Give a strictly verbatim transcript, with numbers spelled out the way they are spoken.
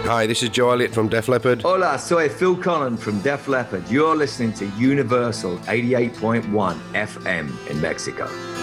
Hi, this is Joe Elliott from Def Leppard. Hola, soy Phil Collins from Def Leppard. You're listening to Universal eighty-eight point one F M in Mexico.